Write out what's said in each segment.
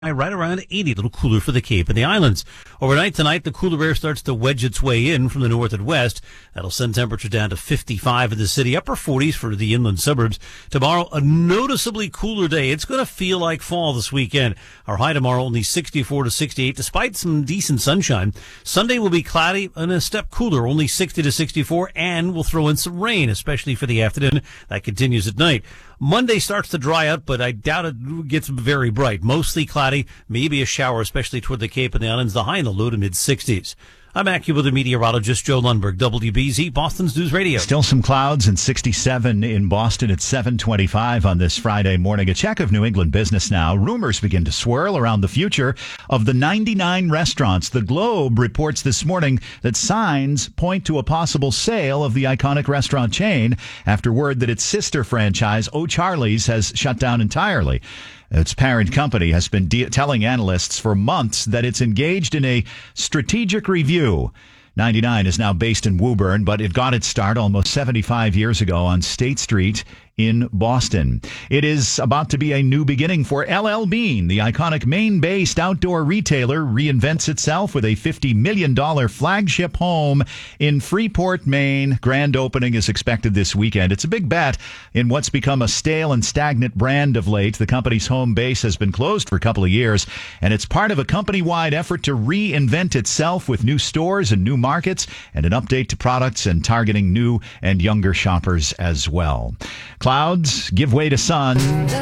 Right around 80, a little cooler for the Cape and the Islands. Overnight tonight, the cooler air starts to wedge its way in from the north and west. That'll send temperature down to 55 in the city, upper 40s for the inland suburbs. Tomorrow, a noticeably cooler day. It's going to feel like fall this weekend. Our high tomorrow only 64 to 68, despite some decent sunshine. Sunday will be cloudy and a step cooler, only 60 to 64, and we'll throw in some rain, especially for the afternoon. That continues at night. Monday starts to dry out, but I doubt it gets very bright. Mostly cloudy, maybe a shower, especially toward the Cape and the Islands, the high in the low to mid-60s. I'm AccuWeather meteorologist Joe Lundberg, WBZ, Boston's News Radio. Still some clouds and 67 in Boston at 7:25 on this Friday morning. A check of New England business now. Rumors begin to swirl around the future of the 99 restaurants. The Globe reports this morning that signs point to a possible sale of the iconic restaurant chain after word that its sister franchise, O'Charlie's, has shut down entirely. Its parent company has been telling analysts for months that it's engaged in a strategic review. 99 is now based in Woburn, but it got its start almost 75 years ago on State Street in Boston. It is about to be a new beginning for LL Bean. The iconic Maine-based outdoor retailer reinvents itself with a $50 million flagship home in Freeport, Maine. Grand opening is expected this weekend. It's a big bet in what's become a stale and stagnant brand of late. The company's home base has been closed for a couple of years, and it's part of a company-wide effort to reinvent itself with new stores and new markets and an update to products and targeting new and younger shoppers as well. Clouds give way to sun.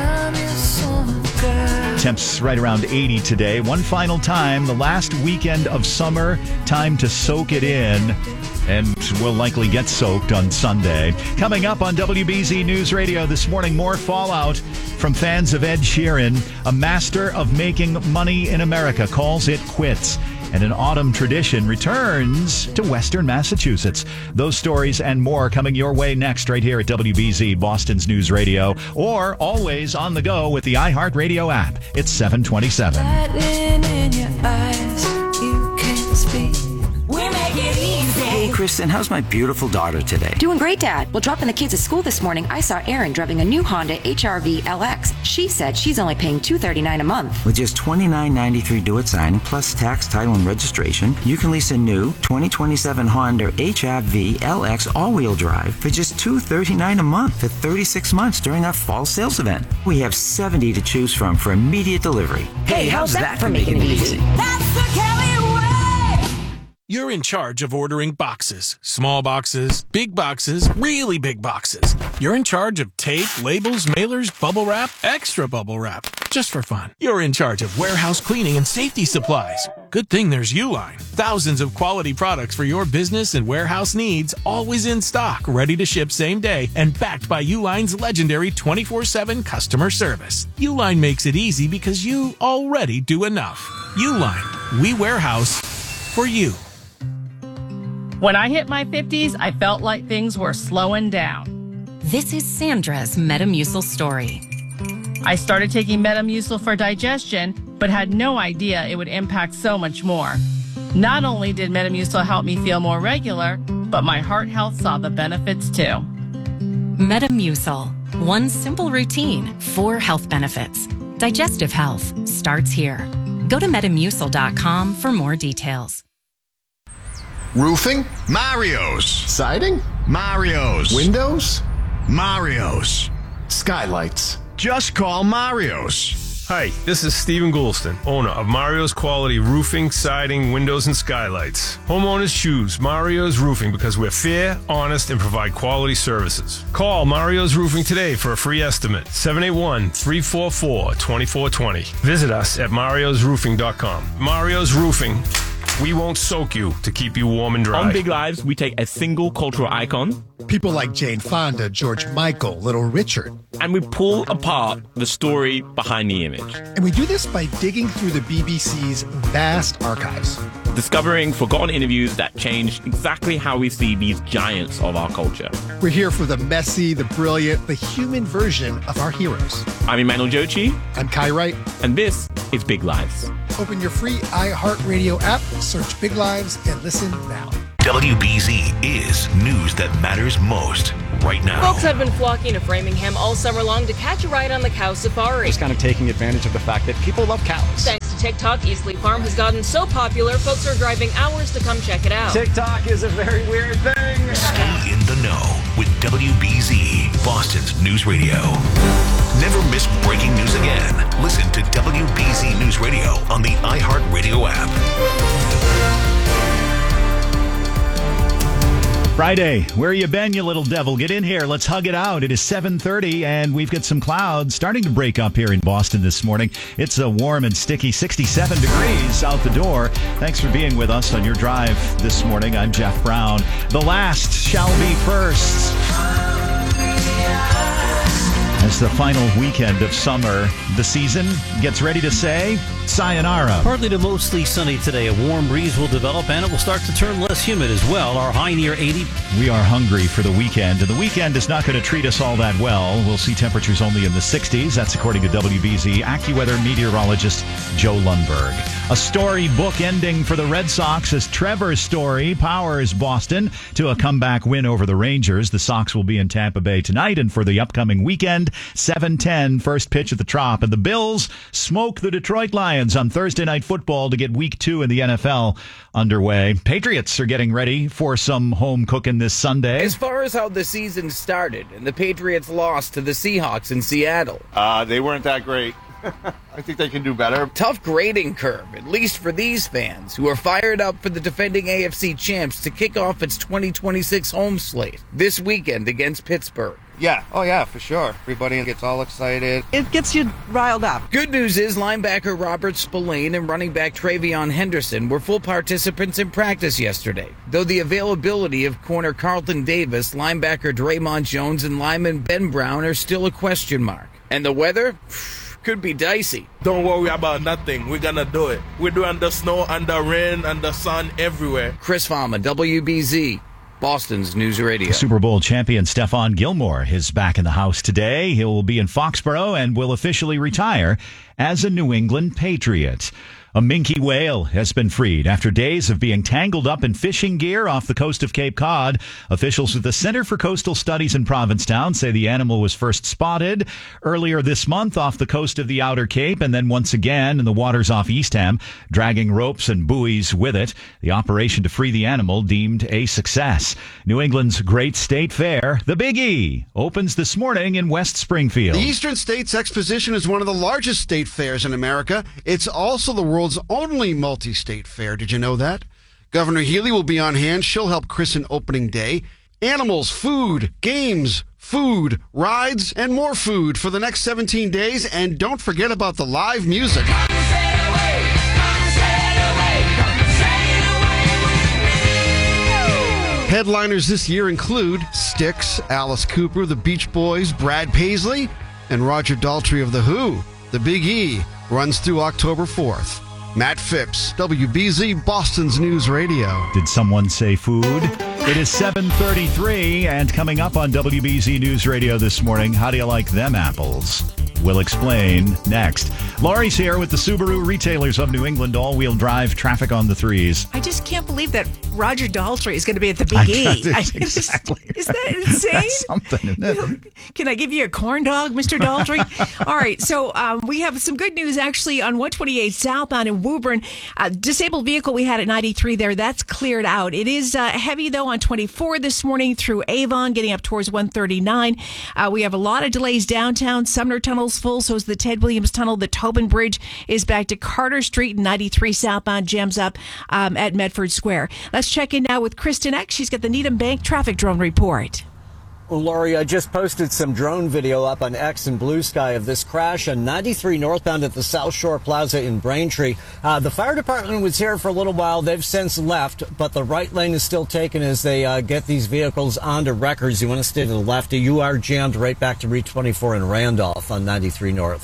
Temps right around 80 today. One final time, the last weekend of summer. Time to soak it in. And we'll likely get soaked on Sunday. Coming up on WBZ News Radio this morning, more fallout from fans of Ed Sheeran. A master of making money in America calls it quits. And an autumn tradition returns to Western Massachusetts. Those stories and more coming your way next right here at WBZ, Boston's News Radio, or always on the go with the iHeartRadio app. It's 7:27. In your eyes, you can't speak. We make it easy. Hey, Kristen, how's my beautiful daughter today? Doing great, Dad. Well, dropping the kids at school this morning, I saw Erin driving a new Honda HR-V LX. She said she's only paying $239 a month. With just $29.93 due at signing, plus tax, title, and registration, you can lease a new 2027 Honda HR-V LX all-wheel drive for just $239 a month for 36 months during our fall sales event. We have 70 to choose from for immediate delivery. Hey, how's that for making it easy? That's the Kelly way. You're in charge of ordering boxes. Small boxes, big boxes, really big boxes. You're in charge of tape, labels, mailers, bubble wrap, extra bubble wrap. Just for fun. You're in charge of warehouse cleaning and safety supplies. Good thing there's Uline. Thousands of quality products for your business and warehouse needs, always in stock, ready to ship same day, and backed by Uline's legendary 24/7 customer service. Uline makes it easy because you already do enough. Uline. We warehouse for you. When I hit my 50s, I felt like things were slowing down. This is Sandra's Metamucil story. I started taking Metamucil for digestion, but had no idea it would impact so much more. Not only did Metamucil help me feel more regular, but my heart health saw the benefits too. Metamucil. One simple routine, 4 health benefits. Digestive health starts here. Go to Metamucil.com for more details. Roofing? Mario's. Siding? Mario's. Windows? Mario's. Skylights? Just call Mario's. Hi, this is Stephen Goulston, owner of Mario's Quality Roofing, Siding, Windows, and Skylights. Homeowners choose Mario's Roofing because we're fair, honest, and provide quality services. Call Mario's Roofing today for a free estimate, 781-344-2420. Visit us at mariosroofing.com. Mario's Roofing. We won't soak you to keep you warm and dry. On Big Lives, we take a single cultural icon. People like Jane Fonda, George Michael, Little Richard. And we pull apart the story behind the image. And we do this by digging through the BBC's vast archives. Discovering forgotten interviews that changed exactly how we see these giants of our culture. We're here for the messy, the brilliant, the human version of our heroes. I'm Emmanuel Jochi. I'm Kai Wright. And this is Big Lives. Open your free iHeartRadio app, search Big Lives, and listen now. WBZ is news that matters most. right now. Folks have been flocking to Framingham all summer long to catch a ride on the cow safari. Just kind of taking advantage of the fact that people love cows. Thanks to TikTok, Eastleigh Farm has gotten so popular, folks are driving hours to come check it out. TikTok is a very weird thing. Stay in the know with WBZ, Boston's News Radio. Never miss breaking news again. Listen to WBZ News Radio on the iHeartRadio app. Friday, where you been, you little devil? Get in here. Let's hug it out. It is 7:30, and we've got some clouds starting to break up here in Boston this morning. It's a warm and sticky 67 degrees out the door. Thanks for being with us on your drive this morning. I'm Jeff Brown. The last shall be first. As the final weekend of summer, the season gets ready to say sayonara. Partly to mostly sunny today. A warm breeze will develop and it will start to turn less humid as well. Our high near 80. We are hungry for the weekend, and the weekend is not going to treat us all that well. We'll see temperatures only in the 60s. That's according to WBZ AccuWeather meteorologist Joe Lundberg. A storybook ending for the Red Sox as Trevor Story powers Boston to a comeback win over the Rangers. The Sox will be in Tampa Bay tonight, and for the upcoming weekend, 7:10 first pitch at the Trop. And the Bills smoke the Detroit Lions on Thursday Night Football to get Week 2 in the NFL underway. Patriots are getting ready for some home cooking this Sunday. As far as how the season started, and the Patriots lost to the Seahawks in Seattle. They weren't that great. I think they can do better. Tough grading curve, at least for these fans, who are fired up for the defending AFC champs to kick off its 2026 home slate this weekend against Pittsburgh. Yeah. Oh, yeah, for sure. Everybody gets all excited. It gets you riled up. Good news is linebacker Robert Spillane and running back Travion Henderson were full participants in practice yesterday, though the availability of corner Carlton Davis, linebacker Draymond Jones, and lineman Ben Brown are still a question mark. And the weather? Could be dicey. Don't worry about nothing. We're gonna do it. We're doing the snow and the rain and the sun everywhere. Chris Farmer, WBZ, Boston's News Radio. Super Bowl champion Stephon Gilmore is back in the house today. He will be in Foxborough and will officially retire as a New England Patriot. A minke whale has been freed after days of being tangled up in fishing gear off the coast of Cape Cod. Officials at the Center for Coastal Studies in Provincetown say the animal was first spotted earlier this month off the coast of the Outer Cape and then once again in the waters off Eastham, dragging ropes and buoys with it. The operation to free the animal deemed a success. New England's Great State Fair, the Big E, opens this morning in West Springfield. The Eastern States Exposition is one of the largest state fairs in America. It's also the world's only multi-state fair. Did you know that? Governor Healy will be on hand. She'll help christen opening day. Animals, food, games, food, rides, and more food for the next 17 days. And don't forget about the live music. Headliners this year include Styx, Alice Cooper, the Beach Boys, Brad Paisley, and Roger Daltrey of The Who. The Big E runs through October 4th. Matt Phipps, WBZ, Boston's News Radio. Did someone say food? It is 7:33, and coming up on WBZ News Radio this morning, how do you like them apples? We'll explain next. Lori's here with the Subaru Retailers of New England all-wheel drive traffic on the threes. I just can't believe that Roger Daltrey is going to be at the Big E. Exactly. Is that insane? That's something, isn't it? Can I give you a corn dog, Mr. Daltrey? All right, so we have some good news actually on 128 southbound in Woburn. Disabled vehicle we had at 93 there, that's cleared out. It is heavy though on 24 this morning through Avon, getting up towards 139. We have a lot of delays downtown. Sumner Tunnel's full, so is the Ted Williams Tunnel. The Tobin Bridge is back to Carter Street, and 93 southbound jams up at Medford Square. Let's check in now with Kristen Eck. She's got the Needham Bank traffic drone report. Well, Laurie, I just posted some drone video up on X and Blue Sky of this crash on 93 northbound at the South Shore Plaza in Braintree. The fire department was here for a little while. They've since left, but the right lane is still taken as they get these vehicles onto records. You want to stay to the left. You are jammed right back to Route 24 in Randolph on 93 north.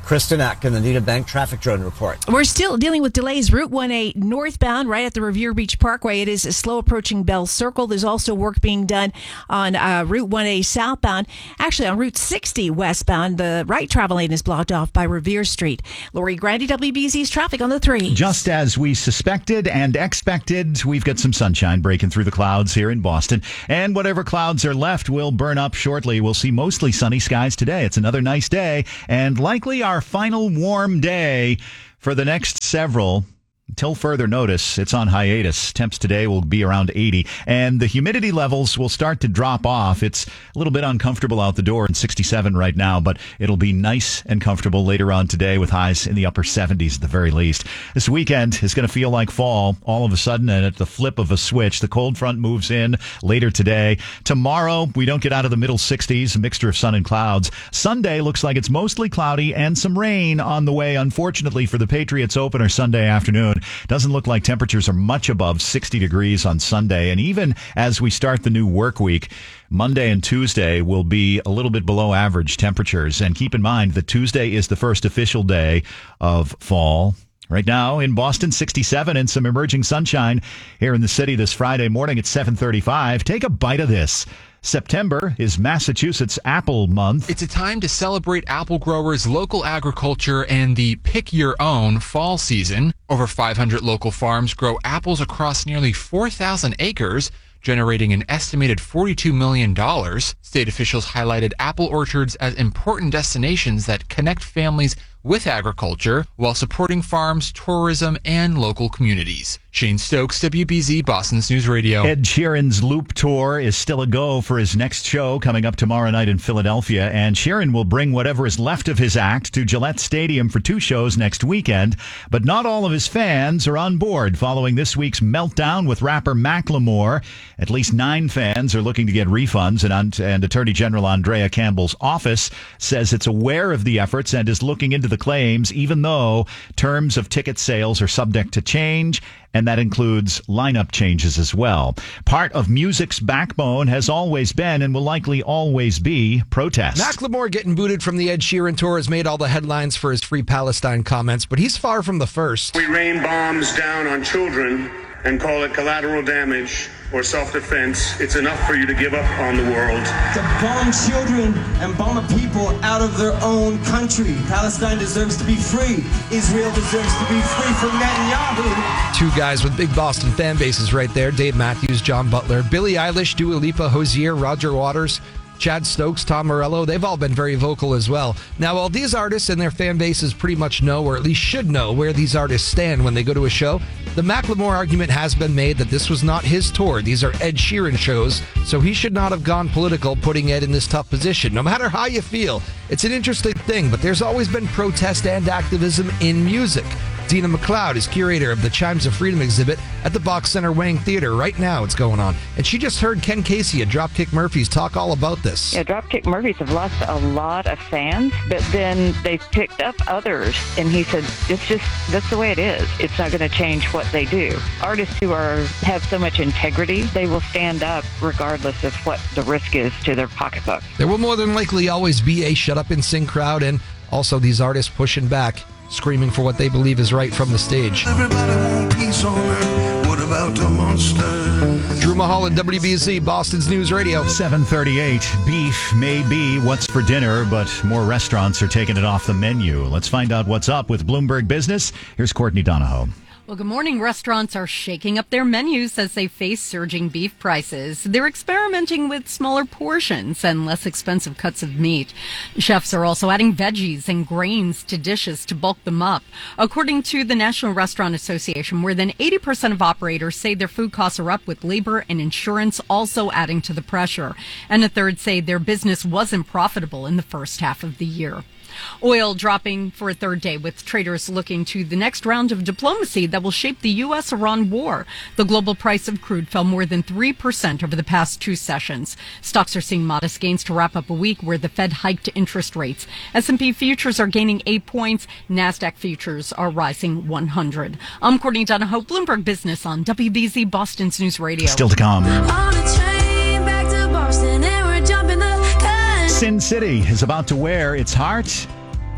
Kristen Eck in the Nita Bank Traffic Drone Report. We're still dealing with delays. Route 1A northbound, right at the Revere Beach Parkway. It is slow approaching Bell Circle. There's also work being done on Route 1A southbound. Actually, on Route 60 westbound, the right travel lane is blocked off by Revere Street. Lori Grandi, WBZ's traffic on the 3. Just as we suspected and expected, we've got some sunshine breaking through the clouds here in Boston. And whatever clouds are left will burn up shortly. We'll see mostly sunny skies today. It's another nice day and likely our final warm day for the next several. Until further notice, it's on hiatus. Temps today will be around 80, and the humidity levels will start to drop off. It's a little bit uncomfortable out the door in 67 right now, but it'll be nice and comfortable later on today with highs in the upper 70s at the very least. This weekend is going to feel like fall all of a sudden, and at the flip of a switch, the cold front moves in later today. Tomorrow, we don't get out of the middle 60s, a mixture of sun and clouds. Sunday looks like it's mostly cloudy and some rain on the way, unfortunately, for the Patriots opener Sunday afternoon. Doesn't look like temperatures are much above 60 degrees on Sunday. And even as we start the new work week, Monday and Tuesday will be a little bit below average temperatures. And keep in mind that Tuesday is the first official day of fall. Right now in Boston, 67 and some emerging sunshine here in the city this Friday morning at 7:35. Take a bite of this. September is Massachusetts Apple Month. It's a time to celebrate apple growers, local agriculture, and the pick your own fall season. Over 500 local farms grow apples across nearly 4,000 acres, generating an estimated $42 million. State officials highlighted apple orchards as important destinations that connect families with agriculture while supporting farms, tourism, and local communities. Shane Stokes, WBZ, Boston's News Radio. Ed Sheeran's Loop Tour is still a go for his next show coming up tomorrow night in Philadelphia, and Sheeran will bring whatever is left of his act to Gillette Stadium for 2 shows next weekend, but not all of his fans are on board following this week's meltdown with rapper Macklemore. At least 9 fans are looking to get refunds, and Attorney General Andrea Campbell's office says it's aware of the efforts and is looking into the claims, even though terms of ticket sales are subject to change, and that includes lineup changes as well. Part of music's backbone has always been and will likely always be protest. Macklemore getting booted from the Ed Sheeran tour has made all the headlines for his Free Palestine comments, but he's far from the first. We rain bombs down on children and call it collateral damage or self-defense. It's enough for you to give up on the world. To bomb children and bomb people out of their own country. Palestine deserves to be free. Israel deserves to be free from Netanyahu. 2 guys with big Boston fan bases right there. Dave Matthews, John Butler, Billie Eilish, Dua Lipa, Hozier, Roger Waters, Chad Stokes, Tom Morello, they've all been very vocal as well. Now, while these artists and their fan bases pretty much know, or at least should know, where these artists stand when they go to a show, the Macklemore argument has been made that this was not his tour. These are Ed Sheeran shows, so he should not have gone political, putting Ed in this tough position. No matter how you feel, it's an interesting thing, but there's always been protest and activism in music. Dina McLeod is curator of the Chimes of Freedom exhibit at the Box Center Wang Theater. Right now it's going on. And she just heard Ken Casey at Dropkick Murphys talk all about this. Yeah, Dropkick Murphys have lost a lot of fans, but then they've picked up others. And he said, that's the way it is. It's not going to change what they do. Artists who have so much integrity, they will stand up regardless of what the risk is to their pocketbook. There will more than likely always be a shut up and sing crowd, and also these artists pushing back, screaming for what they believe is right from the stage. Everybody want peace on earth. What about the monster? Drew Mulholland, WBZ, Boston's News Radio. 7:38. Beef may be what's for dinner, but more restaurants are taking it off the menu. Let's find out what's up with Bloomberg Business. Here's Courtney Donahoe. Well, good morning. Restaurants are shaking up their menus as they face surging beef prices. They're experimenting with smaller portions and less expensive cuts of meat. Chefs are also adding veggies and grains to dishes to bulk them up. According to the National Restaurant Association, more than 80% of operators say their food costs are up, with labor and insurance also adding to the pressure. And a third say their business wasn't profitable in the first half of the year. Oil dropping for a third day, with traders looking to the next round of diplomacy that will shape the U.S.-Iran war. The global price of crude fell more than 3% over the past 2 sessions. Stocks are seeing modest gains to wrap up a week where the Fed hiked interest rates. S&P futures are gaining 8 points. NASDAQ futures are rising 100. I'm Courtney Donahoe, Bloomberg Business on WBZ, Boston's News Radio. Still to come. On a train back to Boston and we're jumping the gun. Sin City is about to wear its heart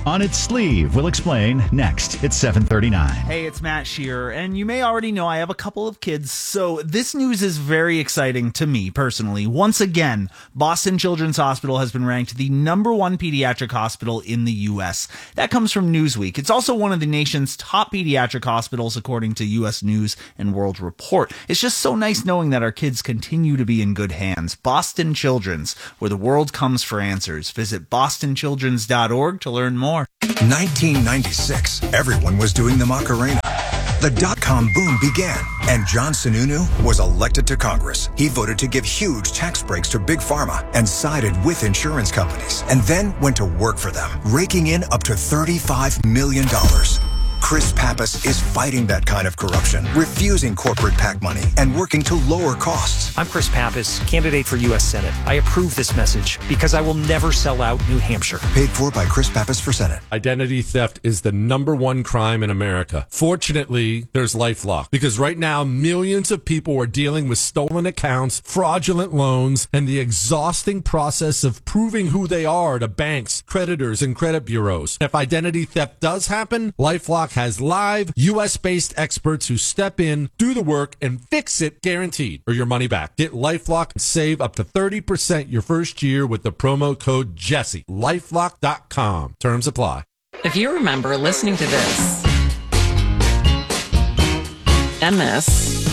on its sleeve. We'll explain next. It's 7:39. Hey, it's Matt Shearer, and you may already know I have a couple of kids, so this news is very exciting to me personally. Once again, Boston Children's Hospital has been ranked the #1 pediatric hospital in the U.S. That comes from Newsweek. It's also one of the nation's top pediatric hospitals, according to U.S. News and World Report. It's just so nice knowing that our kids continue to be in good hands. Boston Children's, where the world comes for answers. Visit bostonchildrens.org to learn more. 1996, everyone was doing the Macarena. The dot-com boom began, and John Sununu was elected to Congress. He voted to give huge tax breaks to Big Pharma and sided with insurance companies, and then went to work for them, raking in up to $35 million. Chris Pappas is fighting that kind of corruption, refusing corporate PAC money, and working to lower costs. I'm Chris Pappas, candidate for U.S. Senate. I approve this message because I will never sell out New Hampshire. Paid for by Chris Pappas for Senate. Identity theft is the #1 crime in America. Fortunately, there's LifeLock, because right now millions of people are dealing with stolen accounts, fraudulent loans, and the exhausting process of proving who they are to banks, creditors, and credit bureaus. If identity theft does happen, LifeLock has live U.S.-based experts who step in, do the work, and fix it guaranteed, or your money back. Get LifeLock and save up to 30% your first year with the promo code Jesse. LifeLock.com. Terms apply. If you remember listening to this, MS,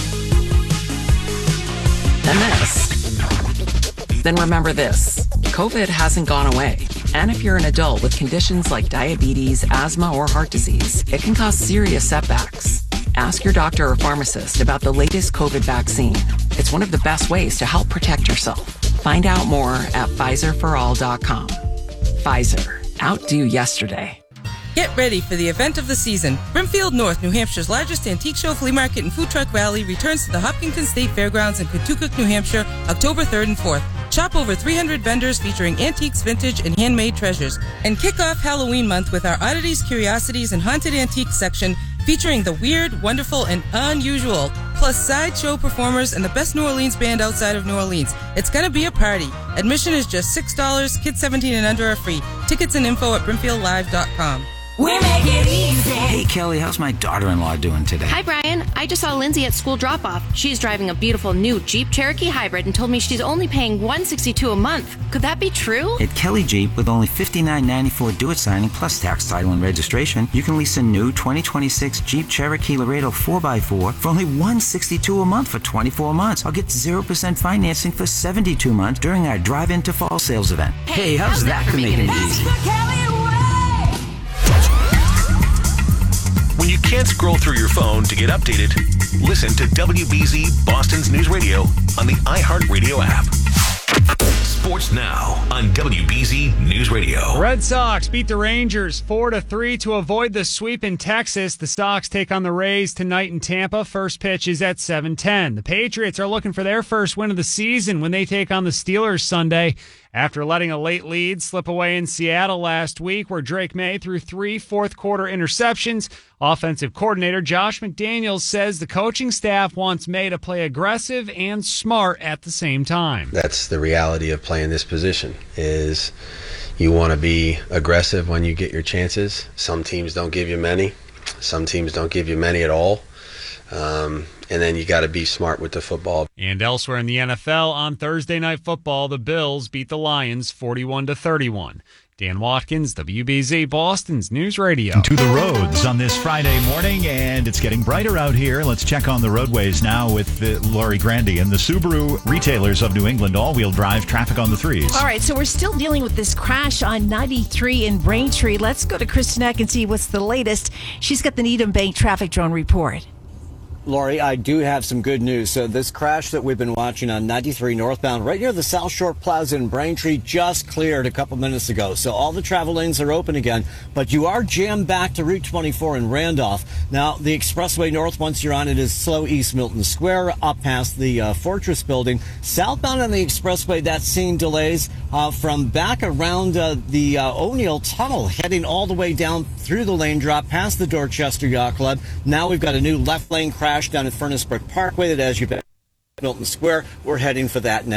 then remember this. COVID hasn't gone away. And if you're an adult with conditions like diabetes, asthma, or heart disease, it can cause serious setbacks. Ask your doctor or pharmacist about the latest COVID vaccine. It's one of the best ways to help protect yourself. Find out more at PfizerForAll.com. Pfizer. Outdo yesterday. Get ready for the event of the season. Brimfield North, New Hampshire's largest antique show, flea market, and food truck rally returns to the Hopkinton State Fairgrounds in Cotucook, New Hampshire, October 3rd and 4th. Shop over 300 vendors featuring antiques, vintage, and handmade treasures. And kick off Halloween month with our Oddities, Curiosities, and Haunted Antiques section featuring the weird, wonderful, and unusual, plus sideshow performers and the best New Orleans band outside of New Orleans. It's gonna be a party. Admission is just $6. Kids 17 and under are free. Tickets and info at BrimfieldLive.com. We make it easy. Hey, Kelly, how's my daughter-in-law doing today? Hi, Brian. I just saw Lindsay at school drop-off. She's driving a beautiful new Jeep Cherokee Hybrid and told me she's only paying $162 a month. Could that be true? At Kelly Jeep, with only $59.94 do-it signing plus tax, title, and registration, you can lease a new 2026 Jeep Cherokee Laredo 4x4 for only $162 a month for 24 months. I'll get 0% financing for 72 months during our drive-in to fall sales event. Hey, how's that for making it easy? When you can't scroll through your phone to get updated, listen to WBZ Boston's News Radio on the iHeartRadio app. Sports now on WBZ News Radio. Red Sox beat the Rangers 4-3 to avoid the sweep in Texas. The Sox take on the Rays tonight in Tampa. First pitch is at 7:10. The Patriots are looking for their first win of the season when they take on the Steelers Sunday. After letting a late lead slip away in Seattle last week, where Drake May threw 3 fourth-quarter interceptions, offensive coordinator Josh McDaniels says the coaching staff wants May to play aggressive and smart at the same time. That's the reality of playing this position, is you want to be aggressive when you get your chances. Some teams don't give you many. Some teams don't give you many at all. And then you got to be smart with the football. And elsewhere in the NFL, on Thursday Night Football, the Bills beat the Lions 41-31. Dan Watkins, WBZ Boston's News Radio. To the roads on this Friday morning, and it's getting brighter out here. Let's check on the roadways now with Lori Grandy and the Subaru retailers of New England. All-wheel drive traffic on the 3s. All right, so we're still dealing with this crash on 93 in Braintree. Let's go to Kristen Eck and see what's the latest. She's got the Needham Bank traffic drone report. Lori, I do have some good news. So this crash that we've been watching on 93 northbound right near the South Shore Plaza in Braintree just cleared a couple minutes ago. So all the travel lanes are open again, but you are jammed back to Route 24 in Randolph. Now, the expressway north, once you're on it, is slow East Milton Square up past the Fortress building. Southbound on the expressway, that's seeing delays from back around the O'Neill Tunnel, heading all the way down through the lane drop past the Dorchester Yacht Club. Now we've got a new left lane crash down at Furnace Brook Parkway that, as you've been Milton Square, we're heading for that now.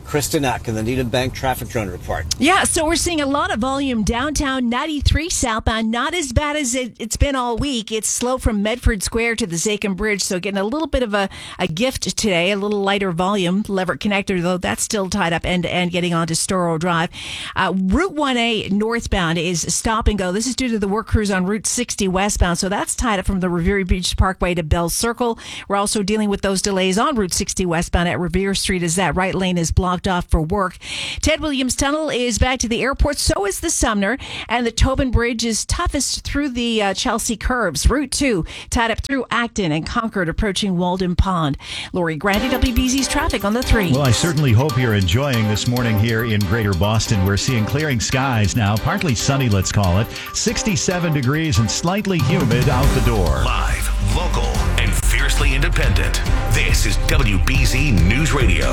Kristen Eck in the Needham Bank Traffic Drone Report. Yeah, so we're seeing a lot of volume downtown 93 southbound. Not as bad as it's been all week. It's slow from Medford Square to the Zachem Bridge, so getting a little bit of a gift today, a little lighter volume. Leverett Connector, though, that's still tied up end-to-end getting onto Storrow Drive. Route 1A northbound is stop and go. This is due to the work crews on Route 60 westbound, so that's tied up from the Revere Beach Parkway to Bell Circle. We're also dealing with those delays on Route 60 westbound at Revere Street as that right lane is blocked off for work. Ted Williams Tunnel is back to the airport. So is the Sumner, and the Tobin Bridge is toughest through the Chelsea curbs. Route 2 tied up through Acton and Concord, approaching Walden Pond. Lori Grandi, WBZ's traffic on the 3. Well, I certainly hope you're enjoying this morning here in Greater Boston. We're seeing clearing skies now, partly sunny, let's call it. 67 degrees and slightly humid out the door. Live, local, and fiercely independent. This is WBZ News Radio.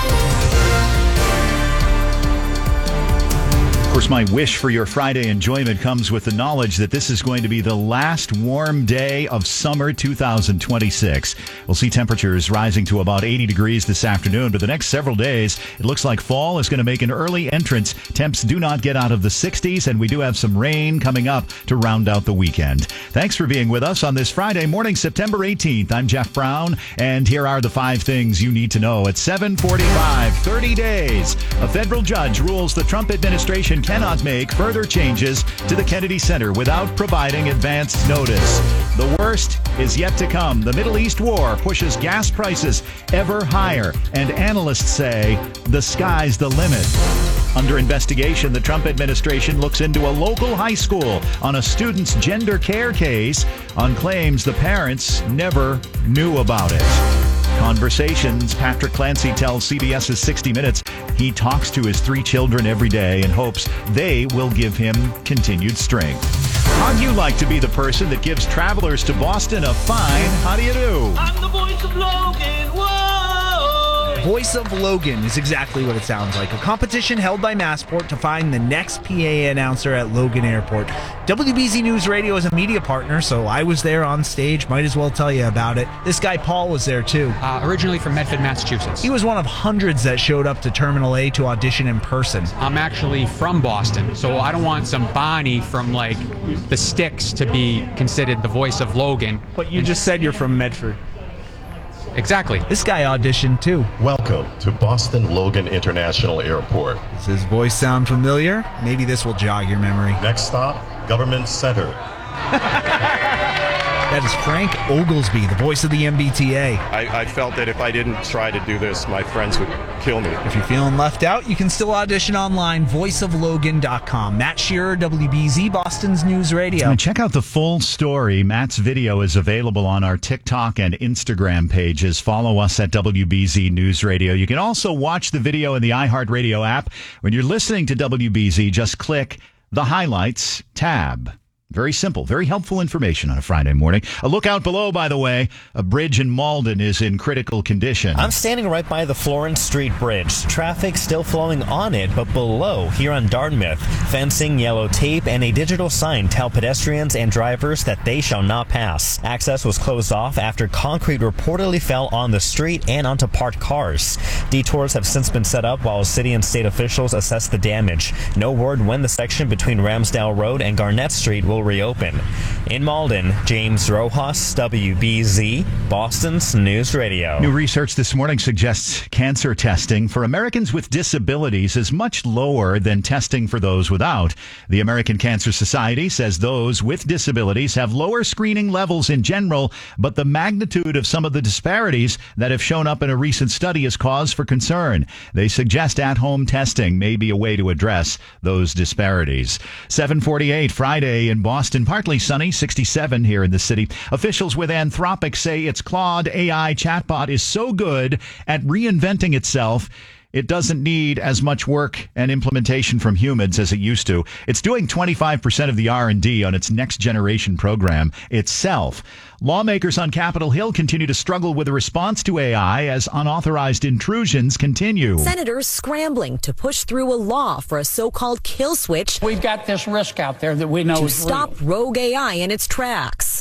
Of course, my wish for your Friday enjoyment comes with the knowledge that this is going to be the last warm day of summer 2026. We'll see temperatures rising to about 80 degrees this afternoon, but the next several days, it looks like fall is going to make an early entrance. Temps do not get out of the 60s, and we do have some rain coming up to round out the weekend. Thanks for being with us on this Friday morning, September 18th. I'm Jeff Brown, and here are the 5 things you need to know. At 7:45, 30 days, a federal judge rules the Trump administration cannot make further changes to the Kennedy Center without providing advance notice. The worst is yet to come. The Middle East war pushes gas prices ever higher, and analysts say the sky's the limit. Under investigation, the Trump administration looks into a local high school on a student's gender care case on claims the parents never knew about it. Conversations. Patrick Clancy tells CBS's 60 Minutes he talks to his 3 children every day and hopes they will give him continued strength. How'd you like to be the person that gives travelers to Boston a fine how do you do? I'm the voice of Logan. Whoa! Voice of Logan is exactly what it sounds like. A competition held by Massport to find the next PA announcer at Logan Airport. WBZ News Radio is a media partner, so I was there on stage. Might as well tell you about it. This guy Paul was there too. Originally from Medford, Massachusetts. He was one of hundreds that showed up to Terminal A to audition in person. I'm actually from Boston, so I don't want some Barney from like the sticks to be considered the voice of Logan. But you just said you're from Medford. Exactly. This guy auditioned too. Welcome to Boston Logan International Airport. Does his voice sound familiar? Maybe this will jog your memory. Next stop, Government Center. That is Frank Oglesby, the voice of the MBTA. I felt that if I didn't try to do this, my friends would kill me. If you're feeling left out, you can still audition online, voiceoflogan.com. Matt Shearer, WBZ, Boston's News Radio. And check out the full story. Matt's video is available on our TikTok and Instagram pages. Follow us at WBZ News Radio. You can also watch the video in the iHeartRadio app. When you're listening to WBZ, just click the Highlights tab. Very simple, very helpful information on a Friday morning. A look out below, by the way, a bridge in Malden is in critical condition. I'm standing right by the Florence Street Bridge. Traffic still flowing on it, but below, here on Dartmouth, fencing, yellow tape, and a digital sign tell pedestrians and drivers that they shall not pass. Access was closed off after concrete reportedly fell on the street and onto parked cars. Detours have since been set up while city and state officials assess the damage. No word when the section between Ramsdale Road and Garnett Street will reopen. In Malden, James Rojas, WBZ, Boston's News Radio. New research this morning suggests cancer testing for Americans with disabilities is much lower than testing for those without. The American Cancer Society says those with disabilities have lower screening levels in general, but the magnitude of some of the disparities that have shown up in a recent study is cause for concern. They suggest at-home testing may be a way to address those disparities. 7:48 Friday in Boston, partly sunny, 67 here in the city. Officials with Anthropic say its Claude AI chatbot is so good at reinventing itself, it doesn't need as much work and implementation from humans as it used to. It's doing 25% of the R&D on its next generation program itself. Lawmakers on Capitol Hill continue to struggle with a response to AI as unauthorized intrusions continue. Senators scrambling to push through a law for a so-called kill switch. We've got this risk out there that we know to is stop real. rogue AI in its tracks.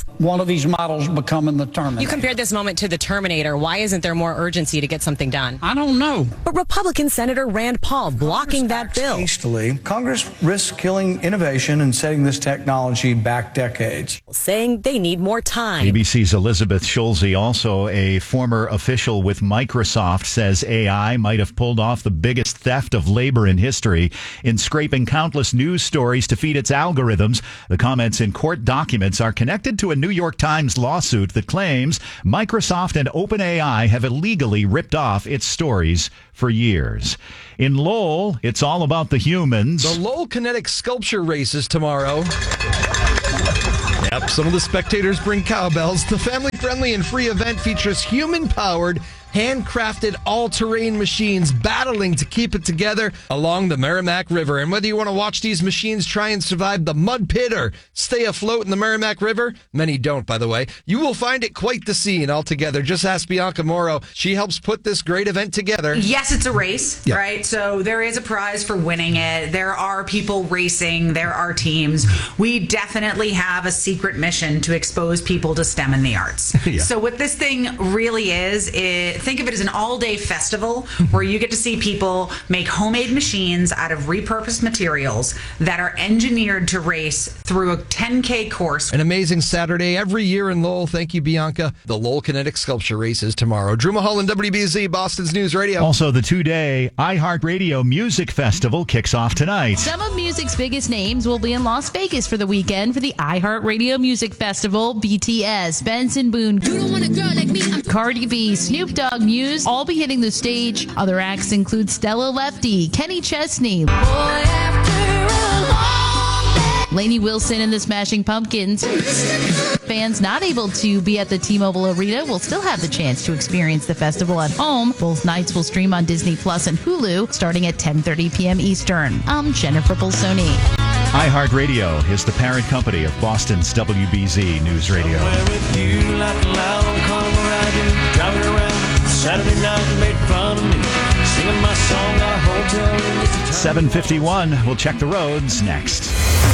one of these models becoming the Terminator. You compared this moment to the Terminator. Why isn't there more urgency to get something done? I don't know. But Republican Senator Rand Paul blocking that bill. Hastily, Congress risks killing innovation and setting this technology back decades. Saying they need more time. ABC's Elizabeth Schulze, also a former official with Microsoft, says AI might have pulled off the biggest theft of labor in history in scraping countless news stories to feed its algorithms. The comments in court documents are connected to a New York Times lawsuit that claims Microsoft and OpenAI have illegally ripped off its stories for years. In Lowell, it's all about the humans. The Lowell Kinetic Sculpture Race is tomorrow. Yep, some of the spectators bring cowbells. The family-friendly and free event features human-powered, handcrafted all-terrain machines battling to keep it together along the Merrimack River. And whether you want to watch these machines try and survive the mud pit or stay afloat in the Merrimack River, many don't, by the way, you will find it quite the scene altogether. Just ask Bianca Morrow. She helps put this great event together. Yes, it's a race, right? So there is a prize for winning it. There are people racing. There are teams. We definitely have a secret mission to expose people to STEM and the arts. So what this thing really is think of it as an all-day festival where you get to see people make homemade machines out of repurposed materials that are engineered to race through a 10K course. An amazing Saturday every year in Lowell. Thank you, Bianca. The Lowell Kinetic Sculpture Race is tomorrow. Drew Mulholland, WBZ, Boston's News Radio. Also, the two-day iHeartRadio Music Festival kicks off tonight. Some of music's biggest names will be in Las Vegas for the weekend for the iHeartRadio Music Festival. BTS, Benson Boone, Cardi B, Snoop Dogg, Muse all be hitting the stage. Other acts include Stella Lefty, Kenny Chesney, Lainey Wilson and the Smashing Pumpkins. Fans not able to be at the T-Mobile Arena will still have the chance to experience the festival at home. Both nights will stream on Disney Plus and Hulu starting at 10:30 p.m. Eastern. I'm Jennifer Bolsoni. iHeartRadio is the parent company of Boston's WBZ News Radio. Saturday night made fun of me, singing my song, our hotel room. 7:51. We'll check the roads next.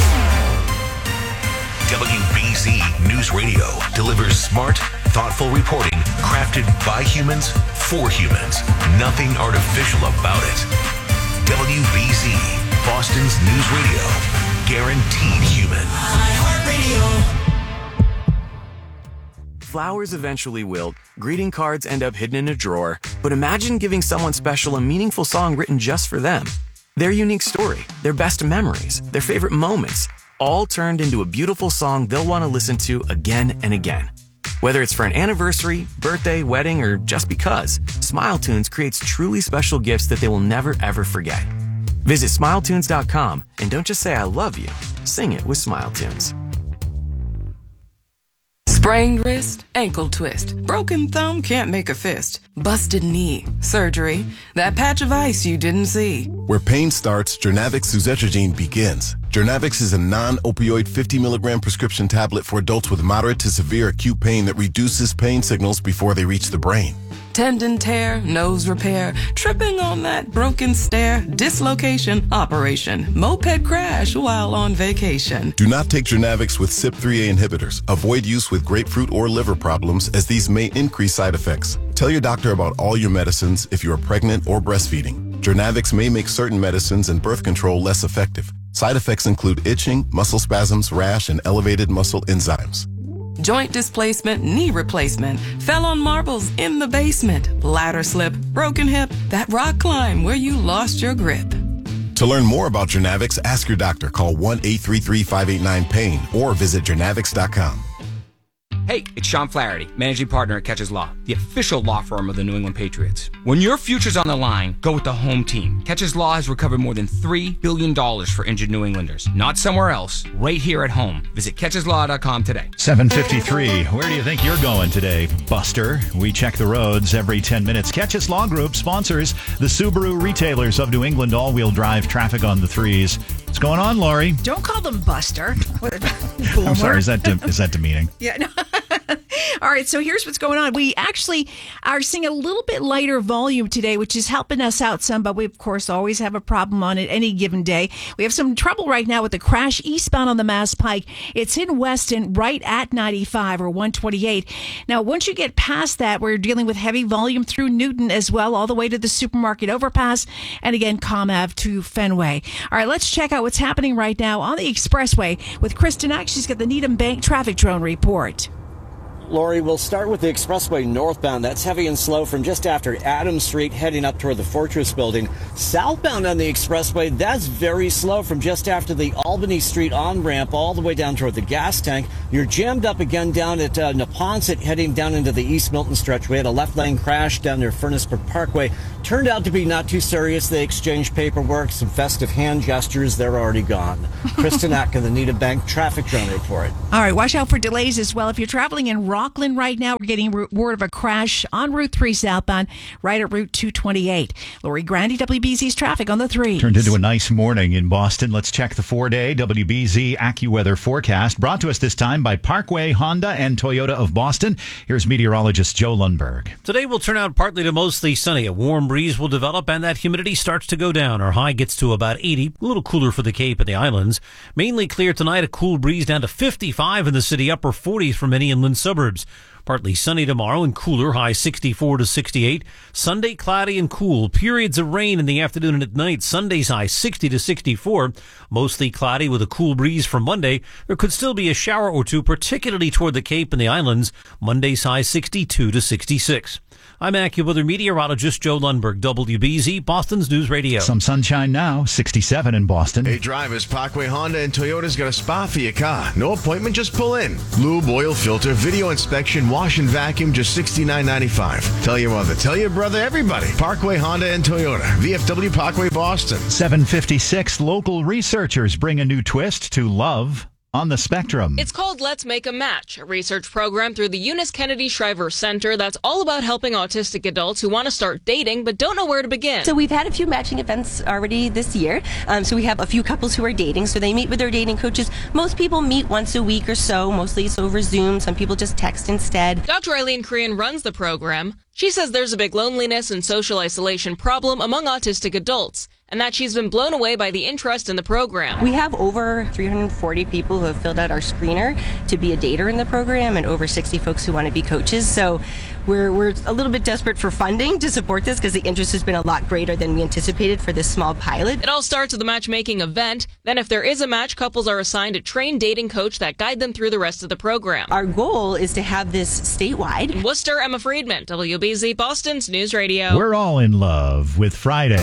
WBZ News Radio delivers smart, thoughtful reporting crafted by humans for humans. Nothing artificial about it. WBZ, Boston's News Radio. Guaranteed human. iHeartRadio. Flowers eventually wilt, greeting cards end up hidden in a drawer, but imagine giving someone special a meaningful song written just for them. Their unique story, their best memories, their favorite moments, all turned into a beautiful song they'll want to listen to again and again. Whether it's for an anniversary, birthday, wedding, or just because, SmileTunes creates truly special gifts that they will never ever forget. Visit SmileTunes.com and don't just say I love you, sing it with SmileTunes. Sprained wrist, ankle twist, broken thumb, can't make a fist, busted knee, surgery, that patch of ice you didn't see. Where pain starts, Jernavix suzetrigine begins. Jernavix is a non-opioid 50 milligram prescription tablet for adults with moderate to severe acute pain that reduces pain signals before they reach the brain. Tendon tear, nose repair, tripping on that broken stair, dislocation, operation, moped crash while on vacation. Do not take Jernavix with CYP3A inhibitors. Avoid use with grapefruit or liver problems as these may increase side effects. Tell your doctor about all your medicines if you are pregnant or breastfeeding. Jernavix may make certain medicines and birth control less effective. Side effects include itching, muscle spasms, rash, and elevated muscle enzymes. Joint displacement, knee replacement, fell on marbles in the basement, ladder slip, broken hip, that rock climb where you lost your grip. To learn more about Jernavix, ask your doctor. Call 1-833-589-PAIN or visit Jernavix.com. Hey, it's Sean Flaherty, managing partner at Catches Law, the official law firm of the New England Patriots. When your future's on the line, go with the home team. Catches Law has recovered more than $3 billion for injured New Englanders. Not somewhere else, right here at home. Visit catcheslaw.com today. 7:53. Where do you think you're going today, Buster? We check the roads every 10 minutes. Catches Law Group sponsors the Subaru retailers of New England all-wheel drive traffic on the threes. What's going on, Lori? Don't call them Buster. I'm sorry, is that demeaning? Yeah, no. All right, so here's what's going on. We actually are seeing a little bit lighter volume today, which is helping us out some, but we, of course, always have a problem on it any given day. We have some trouble right now with the crash eastbound on the Mass Pike. It's in Weston, right at 95 or 128. Now, once you get past that, we're dealing with heavy volume through Newton as well, all the way to the supermarket overpass, and again, Comm Ave to Fenway. All right, let's check out what's happening right now on the expressway with Kristen Ack. She's got the Needham Bank traffic drone report. Lori, we'll start with the expressway northbound. That's heavy and slow from just after Adams Street heading up toward the Fortress building. Southbound on the expressway, that's very slow from just after the Albany Street on-ramp all the way down toward the gas tank. You're jammed up again down at Neponset heading down into the East Milton stretch. We had a left lane crash down near Furnaceburg Parkway. Turned out to be not too serious. They exchanged paperwork, some festive hand gestures. They're already gone. Kristen Ack of the Needham Bank traffic drone report. All right, watch out for delays as well. If you're traveling in Rockland right now, we're getting word of a crash on Route 3 southbound, right at Route 228. Lori Grandi, WBZ's traffic on the 3. Turned into a nice morning in Boston. Let's check the 4-day WBZ AccuWeather forecast, brought to us this time by Parkway Honda and Toyota of Boston. Here's meteorologist Joe Lundberg. Today will turn out partly to mostly sunny. A warm breeze will develop and that humidity starts to go down. Our high gets to about 80, a little cooler for the Cape and the islands. Mainly clear tonight, a cool breeze down to 55 in the city, upper 40s for many inland suburbs. Partly sunny tomorrow and cooler, high 64 to 68. Sunday, cloudy and cool. Periods of rain in the afternoon and at night. Sunday's high 60 to 64. Mostly cloudy with a cool breeze from Monday. There could still be a shower or two, particularly toward the Cape and the islands. Monday's high 62 to 66. I'm AccuWeather meteorologist Joe Lundberg, WBZ, Boston's News Radio. Some sunshine now, 67 in Boston. Hey drivers, Parkway Honda and Toyota's got a spa for your car. No appointment, just pull in. Lube, oil filter, video inspection, wash and vacuum, just $69.95. Tell your mother, tell your brother, everybody. Parkway Honda and Toyota, VFW Parkway, Boston. 7:56, local researchers bring a new twist to love on the spectrum. It's called Let's Make a Match, a research program through the Eunice Kennedy Shriver Center that's all about helping autistic adults who want to start dating but don't know where to begin. So we've had a few matching events already this year. So we have a few couples who are dating. So they meet with their dating coaches. Most people meet once a week or so, mostly it's over Zoom. Some people just text instead. Dr. Eileen Korean runs the program. She says there's a big loneliness and social isolation problem among autistic adults, and that she's been blown away by the interest in the program. We have over 340 people who have filled out our screener to be a dater in the program and over 60 folks who want to be coaches. So we're a little bit desperate for funding to support this because the interest has been a lot greater than we anticipated for this small pilot. It all starts with a matchmaking event. Then if there is a match, couples are assigned a trained dating coach that guide them through the rest of the program. Our goal is to have this statewide. In Worcester, Emma Friedman, WBZ, Boston's News Radio. We're all in love with Friday.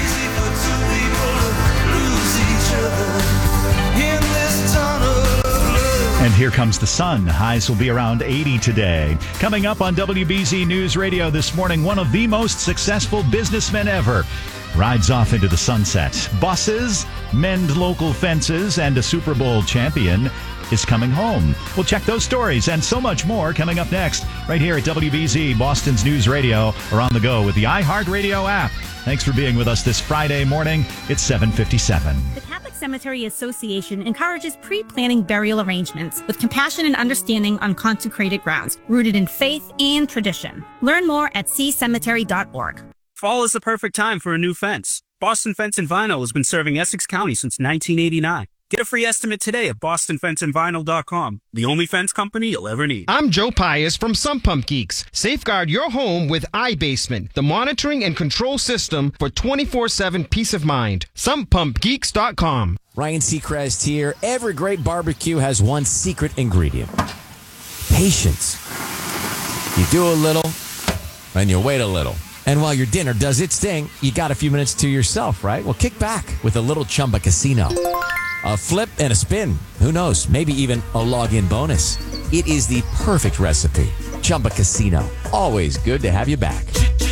And here comes the sun. Highs will be around 80 today. Coming up on WBZ News Radio this morning, one of the most successful businessmen ever rides off into the sunset. Buses, mend local fences, and a Super Bowl champion is coming home. We'll check those stories and so much more coming up next right here at WBZ, Boston's News Radio, or on the go with the iHeartRadio app. Thanks for being with us this Friday morning. It's 7:57. The Catholic Cemetery Association encourages pre-planning burial arrangements with compassion and understanding on consecrated grounds, rooted in faith and tradition. Learn more at ccemetery.org. Fall is the perfect time for a new fence. Boston Fence and Vinyl has been serving Essex County since 1989. Get a free estimate today at bostonfenceandvinyl.com, the only fence company you'll ever need. I'm Joe Pius from Sump Pump Geeks. Safeguard your home with iBasement, the monitoring and control system for 24/7 peace of mind. SumpPumpGeeks.com. Ryan Seacrest here. Every great barbecue has one secret ingredient: patience. You do a little, and you wait a little. And while your dinner does its thing, you got a few minutes to yourself, right? Well, kick back with a little Chumba Casino. A flip and a spin. Who knows? Maybe even a log-in bonus. It is the perfect recipe. Chumba Casino. Always good to have you back.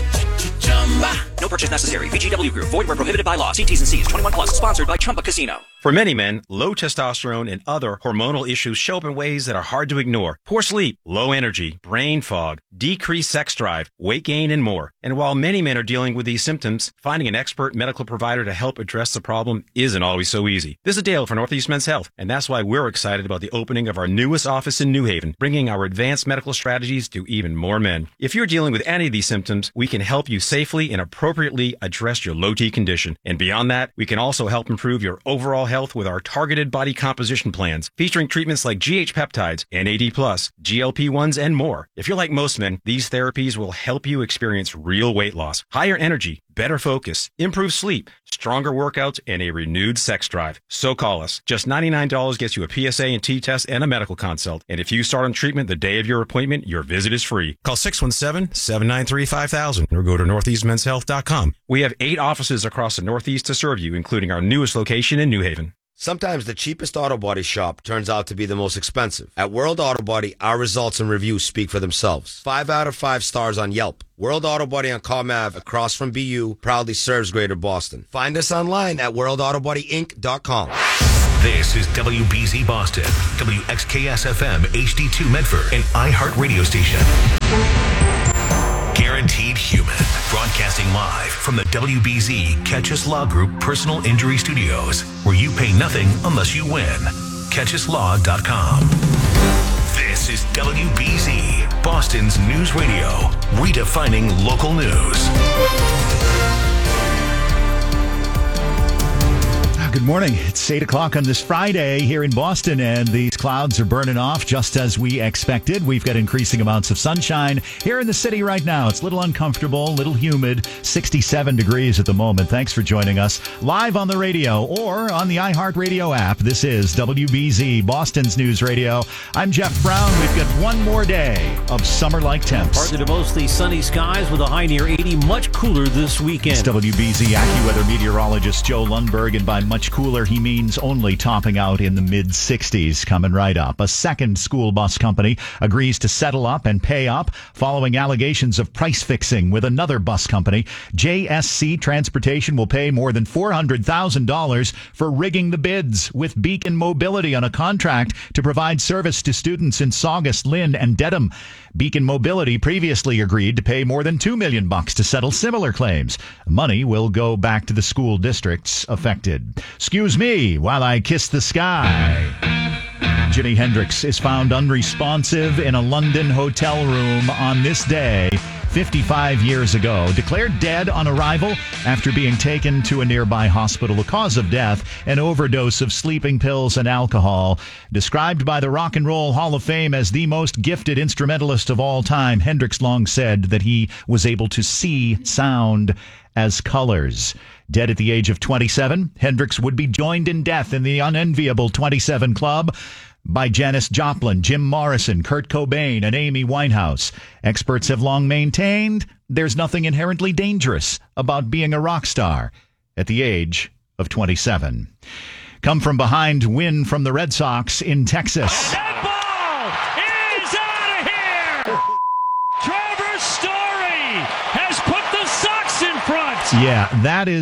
No purchase necessary. VGW Group. Void where prohibited by law. See T's and C's. 21 plus. Sponsored by Chumba Casino. For many men, low testosterone and other hormonal issues show up in ways that are hard to ignore. Poor sleep, low energy, brain fog, decreased sex drive, weight gain, and more. And while many men are dealing with these symptoms, finding an expert medical provider to help address the problem isn't always so easy. This is Dale for Northeast Men's Health, and that's why we're excited about the opening of our newest office in New Haven, bringing our advanced medical strategies to even more men. If you're dealing with any of these symptoms, we can help you safely and appropriately address your low T condition. And beyond that, we can also help improve your overall health with our targeted body composition plans, featuring treatments like GH peptides, NAD+, GLP-1s, and more. If you're like most men, these therapies will help you experience real weight loss, higher energy, better focus, improved sleep, stronger workouts, and a renewed sex drive. So call us. Just $99 gets you a PSA and T test and a medical consult. And if you start on treatment the day of your appointment, your visit is free. Call 617-793-5000 or go to northeastmenshealth.com. We have 8 offices across the Northeast to serve you, including our newest location in New Haven. Sometimes the cheapest auto body shop turns out to be the most expensive. At World Auto Body, our results and reviews speak for themselves. 5 out of 5 stars on Yelp. World Auto Body on Calm Ave, across from BU, proudly serves Greater Boston. Find us online at worldautobodyinc.com. This is WBZ Boston, WXKS-FM HD2 Medford, an iHeart radio station. Guaranteed Human, broadcasting live from the WBZ Catchus Law Group Personal Injury Studios, where you pay nothing unless you win. CatchusLaw.com. This is WBZ, Boston's news radio, redefining local news. Good morning. It's 8 o'clock on this Friday here in Boston, and these clouds are burning off just as we expected. We've got increasing amounts of sunshine here in the city right now. It's a little uncomfortable, a little humid, 67 degrees at the moment. Thanks for joining us live on the radio or on the iHeartRadio app. This is WBZ, Boston's News Radio. I'm Jeff Brown. We've got one more day of summer-like temps. Partly to mostly sunny skies with a high near 80, much cooler this weekend. It's WBZ AccuWeather meteorologist Joe Lundberg, and by much cooler, he means only topping out in the mid-60s. Coming right up. A second school bus company agrees to settle up and pay up following allegations of price fixing with another bus company. JSC Transportation will pay more than $400,000 for rigging the bids with Beacon Mobility on a contract to provide service to students in Saugus, Lynn, and Dedham. Beacon Mobility previously agreed to pay more than $2 million to settle similar claims. Money will go back to the school districts affected. Excuse me while I kiss the sky. Jimi Hendrix is found unresponsive in a London hotel room on this day 55 years ago. Declared dead on arrival after being taken to a nearby hospital. The cause of death, an overdose of sleeping pills and alcohol. Described by the Rock and Roll Hall of Fame as the most gifted instrumentalist of all time, Hendrix long said that he was able to see sound as colors. Dead at the age of 27, Hendrix would be joined in death in the unenviable 27 Club by Janis Joplin, Jim Morrison, Kurt Cobain, and Amy Winehouse. Experts have long maintained there's nothing inherently dangerous about being a rock star at the age of 27. Come from behind win from the Red Sox in Texas. That ball is out of here! Trevor Story has put the Sox in front! Yeah,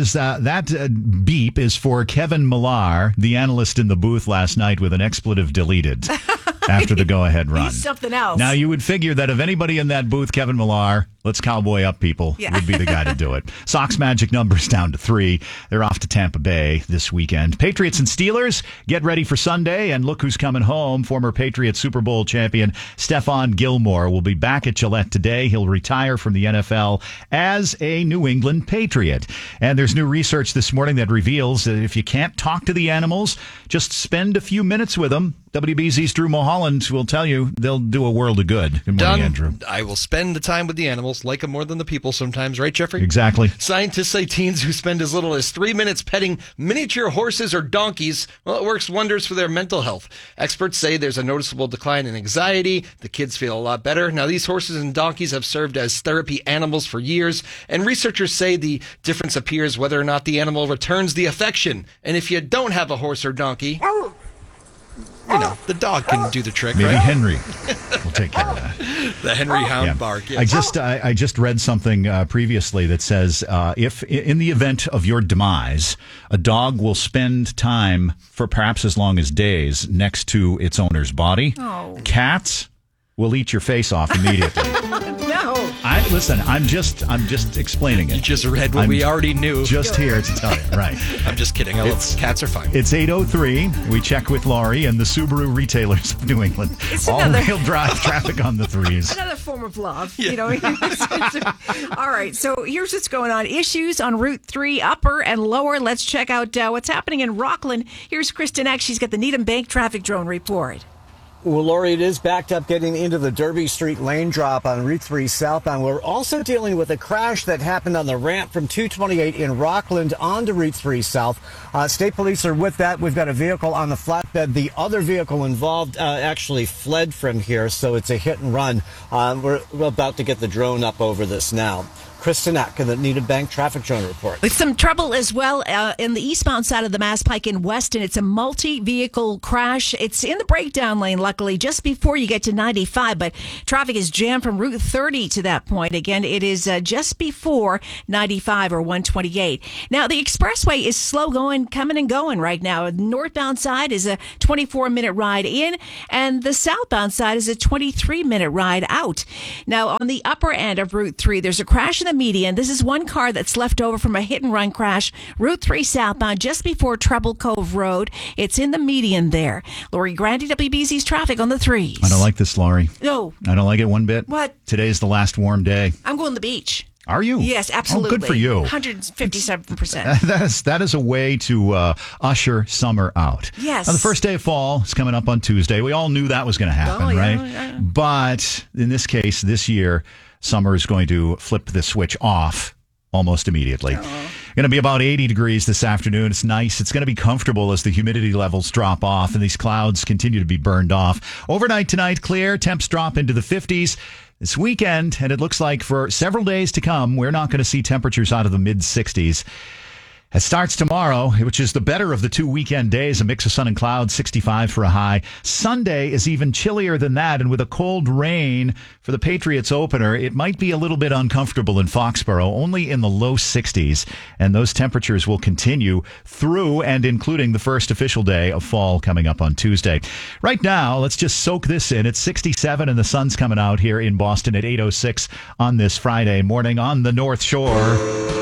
that beep is for Kevin Millar, the analyst in the booth last night with an expletive deleted after the go-ahead run. He's something else. Now, you would figure that of anybody in that booth, Kevin Millar, let's cowboy up people, would be the guy to do it. Sox magic numbers down to 3. They're off to Tampa Bay this weekend. Patriots and Steelers, get ready for Sunday, and look who's coming home. Former Patriots Super Bowl champion Stephon Gilmore will be back at Gillette today. He'll retire from the NFL as a New England Patriot. And there's new research this morning that reveals that if you can't talk to the animals, just spend a few minutes with them. WBZ's Drew Mulholland will tell you they'll do a world of good. Good morning, Andrew. I will spend the time with the animals, like them more than the people sometimes, right, Jeffrey? Exactly. Scientists say teens who spend as little as 3 minutes petting miniature horses or donkeys, well, it works wonders for their mental health. Experts say there's a noticeable decline in anxiety. The kids feel a lot better. Now, these horses and donkeys have served as therapy animals for years, and researchers say the difference appears whether or not the animal returns the affection. And if you don't have a horse or donkey, the dog can do the trick, Maybe right? Henry will take care of that. The Henry Hound bark. Yes. I just read something previously that says if in the event of your demise, a dog will spend time for perhaps as long as days next to its owner's body. Oh. Cats will eat your face off immediately. No. Listen, I'm just explaining it. You just read what we already knew. Just here to tell you, right? I'm just kidding. Cats are fine. It's 8:03. We check with Laurie and the Subaru retailers of New England. It's all-wheel drive traffic on the threes. Another form of love, you know. All right, so here's what's going on. Issues on Route 3, upper and lower. Let's check out what's happening in Rockland. Here's Kristen Eck. She's got the Needham Bank traffic drone report. Well, Lori, it is backed up getting into the Derby Street lane drop on Route 3 southbound. We're also dealing with a crash that happened on the ramp from 228 in Rockland onto Route 3 south. State police are with that. We've got a vehicle on the flatbed. The other vehicle involved actually fled from here, so it's a hit and run. We're about to get the drone up over this now. Kristen Eck in the Needham Bank traffic drone report. With some trouble as well in the eastbound side of the Mass Pike in Weston. It's a multi-vehicle crash. It's in the breakdown lane, luckily, just before you get to 95, but traffic is jammed from Route 30 to that point. Again, it is just before 95 or 128. Now, the expressway is slow going, coming and going right now. The northbound side is a 24-minute ride in, and the southbound side is a 23-minute ride out. Now, on the upper end of Route 3, there's a crash in the median. This is one car that's left over from a hit-and-run crash, Route 3 southbound, just before Treble Cove Road. It's in the median there. Lori Grandi, WBZ's traffic on the threes. I don't like this, Laurie. No. I don't like it one bit. What? Today's the last warm day. I'm going to the beach. Are you? Yes, absolutely. Oh, good for you. 157%. That is a way to usher summer out. Yes. Now, the first day of fall is coming up on Tuesday. We all knew that was going to happen, right? Yeah. But in this case, this year, summer is going to flip the switch off almost immediately. Going to be about 80 degrees this afternoon. It's nice. It's going to be comfortable as the humidity levels drop off and these clouds continue to be burned off. Overnight tonight, clear. Temps drop into the 50s. This weekend, and it looks like for several days to come, we're not going to see temperatures out of the mid-60s. It starts tomorrow, which is the better of the 2 weekend days, a mix of sun and clouds, 65 for a high. Sunday is even chillier than that, and with a cold rain for the Patriots opener, it might be a little bit uncomfortable in Foxborough, only in the low 60s, and those temperatures will continue through and including the first official day of fall coming up on Tuesday. Right now, let's just soak this in. It's 67, and the sun's coming out here in Boston at 8:06 on this Friday morning on the North Shore.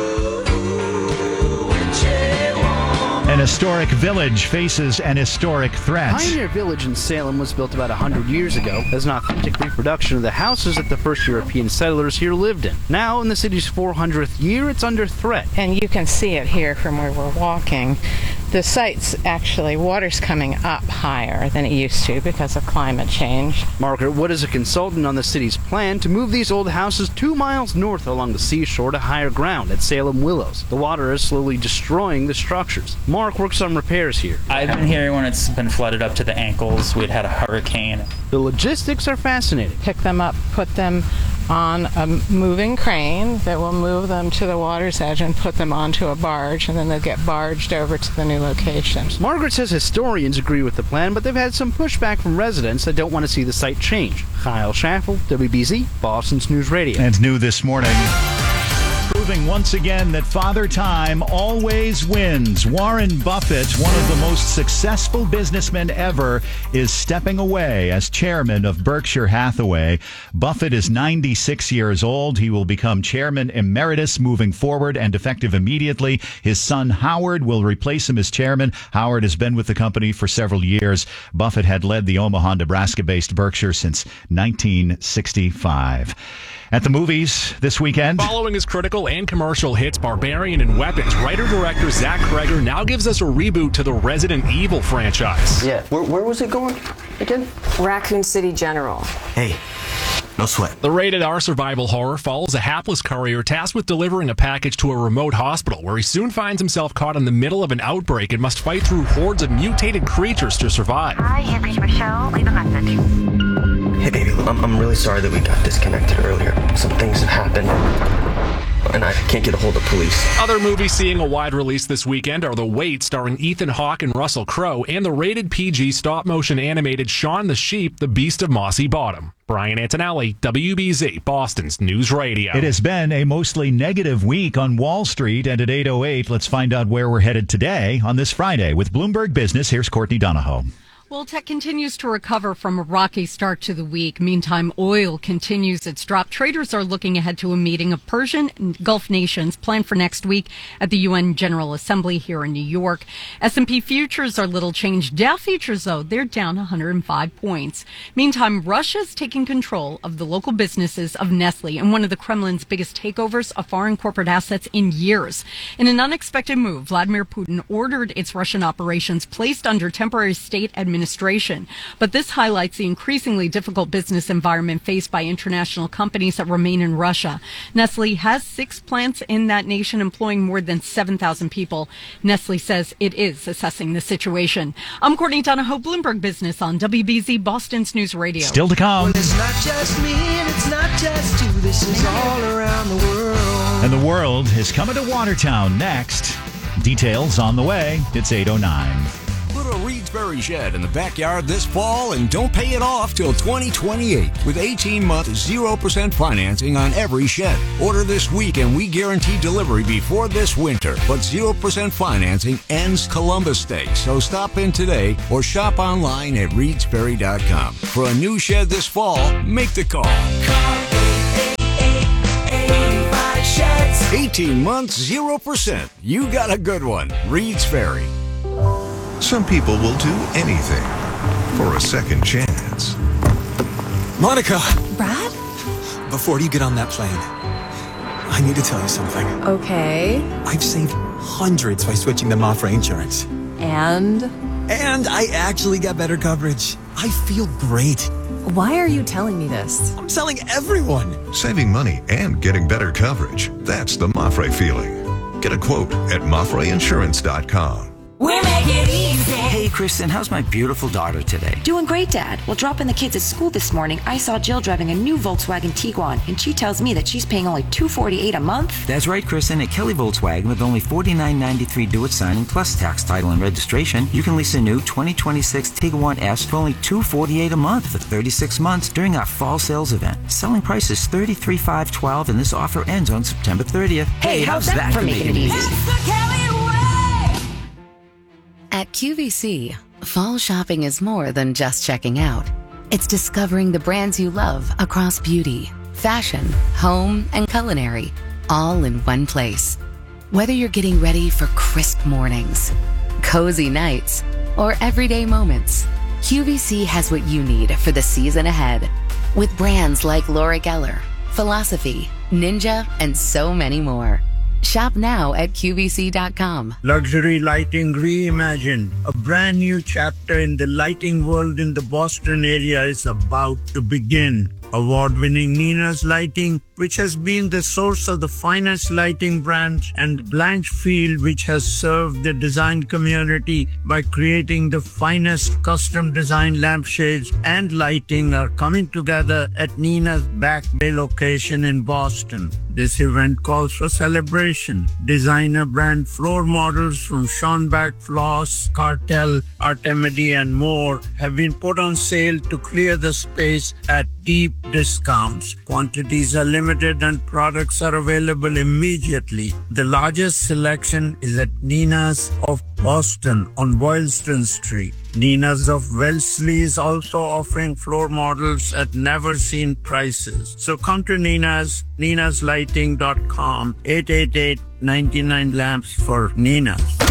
An historic village faces an historic threat. Pioneer Village in Salem was built about 100 years ago as an authentic reproduction of the houses that the first European settlers here lived in. Now, in the city's 400th year, it's under threat. And you can see it here from where we're walking. The site's actually, water's coming up higher than it used to because of climate change. Margaret Wood is a consultant on the city's plan to move these old houses 2 miles north along the seashore to higher ground at Salem Willows. The water is slowly destroying the structures. Mark works on repairs here. I've been here when it's been flooded up to the ankles. We'd had a hurricane. The logistics are fascinating. Pick them up, put them on a moving crane that will move them to the water's edge and put them onto a barge, and then they'll get barged over to the new location. Margaret says historians agree with the plan, but they've had some pushback from residents that don't want to see the site change. Kyle Schaffel, WBZ, Boston's News Radio. And new this morning, proving once again that Father Time always wins. Warren Buffett, one of the most successful businessmen ever, is stepping away as chairman of Berkshire Hathaway. Buffett is 96 years old. He will become chairman emeritus moving forward and effective immediately. His son Howard will replace him as chairman. Howard has been with the company for several years. Buffett had led the Omaha, Nebraska-based Berkshire since 1965. At the movies this weekend. Following his critical and commercial hits Barbarian and Weapons, writer-director Zach Cregger now gives us a reboot to the Resident Evil franchise. Yeah, where was it going again? Raccoon City General. Hey, no sweat. The rated R survival horror follows a hapless courier tasked with delivering a package to a remote hospital where he soon finds himself caught in the middle of an outbreak and must fight through hordes of mutated creatures to survive. Hi, you've reached Michelle. Leave a message. Hey, baby, I'm really sorry that we got disconnected earlier. Some things have happened. and I can't get a hold of police. Other movies seeing a wide release this weekend are The Wait, starring Ethan Hawke and Russell Crowe, and the rated PG stop-motion animated Shaun the Sheep, The Beast of Mossy Bottom. Brian Antonelli, WBZ, Boston's News Radio. It has been a mostly negative week on Wall Street, and at 8:08, let's find out where we're headed today on this Friday. With Bloomberg Business, here's Courtney Donahoe. Well, tech continues to recover from a rocky start to the week. Meantime, oil continues its drop. Traders are looking ahead to a meeting of Persian and Gulf nations planned for next week at the UN General Assembly here in New York. S&P futures are little changed. Dow futures, though, they're down 105 points. Meantime, Russia's taking control of the local businesses of Nestle in one of the Kremlin's biggest takeovers of foreign corporate assets in years. In an unexpected move, Vladimir Putin ordered its Russian operations placed under temporary state administration. But this highlights the increasingly difficult business environment faced by international companies that remain in Russia. Nestle has 6 plants in that nation, employing more than 7,000 people. Nestle says it is assessing the situation. I'm Courtney Donahoe, Bloomberg Business on WBZ, Boston's News Radio. Still to come. Well, it's not just me and it's not just you. This is all around the world. And the world is coming to Watertown next. Details on the way. It's 8:09. Put a Reedsbury shed in the backyard this fall and don't pay it off till 2028 with 18-month 0% financing on every shed. Order this week and we guarantee delivery before this winter. But 0% financing ends Columbus Day, so stop in today or shop online at reedsbury.com. For a new shed this fall, make the call. Call 888-85 sheds. 18 months, 0%. You got a good one. Reed's Ferry. Some people will do anything for a second chance. Monica! Brad? Before you get on that plane, I need to tell you something. Okay. I've saved hundreds by switching to Mafre Insurance. And I actually got better coverage. I feel great. why are you telling me this? I'm telling everyone. Saving money and getting better coverage. That's the Mafre feeling. Get a quote at MafreInsurance.com. We make it easy. Hey, Kristen, how's my beautiful daughter today? Doing great, Dad. While dropping the kids at school this morning, I saw Jill driving a new Volkswagen Tiguan, and she tells me that she's paying only $248 a month. That's right, Kristen. At Kelly Volkswagen, with only $49.93 due at signing, plus tax, title, and registration, you can lease a new 2026 Tiguan S for only $248 a month for 36 months during our fall sales event. Selling price is $33,512, and this offer ends on September 30th. Hey, how's that for making it easy? At QVC, fall shopping is more than just checking out. It's discovering the brands you love across beauty, fashion, home, and culinary, all in one place. Whether you're getting ready for crisp mornings, cozy nights, or everyday moments, QVC has what you need for the season ahead. With brands like Laura Geller, Philosophy, Ninja, and so many more. Shop now at QVC.com. Luxury lighting reimagined. A brand new chapter in the lighting world in the Boston area is about to begin. Award-winning Nina's Lighting, which has been the source of the finest lighting brands, and Blanchfield, which has served the design community by creating the finest custom design lampshades and lighting, are coming together at Nina's Back Bay location in Boston. This event calls for celebration. Designer brand floor models from Schonbach Floss, Cartel, Artemidi, and more have been put on sale to clear the space at deep discounts. Quantities are limited and products are available immediately. The largest selection is at Nina's of Boston on Boylston Street. Nina's of Wellesley is also offering floor models at never-seen prices. So come to ninaslighting.com, 888-99 lamps for Nina's.